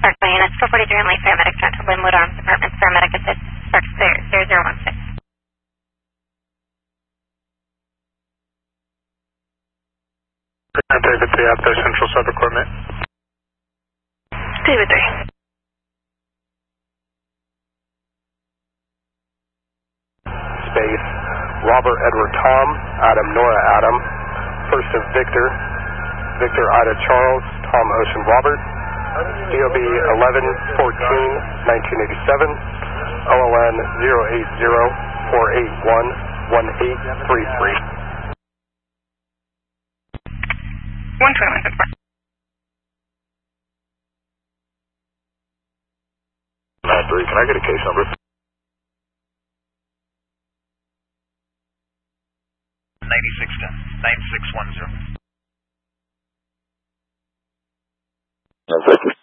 Parkway, units 443 and late paramedic, Dr. Linwood Arms Department, paramedic assist, starts 0016. 3 out there, Central Sub Equipment. David 3. Space, Robert Edward Tom, Adam Nora Adam, first of Victor, Victor Ida Charles, Tom Ocean Robert, DOB 11-14-1987, OLN 080-481-1833. 121, good work. 9-3, can I get a case number? 9610, 9610.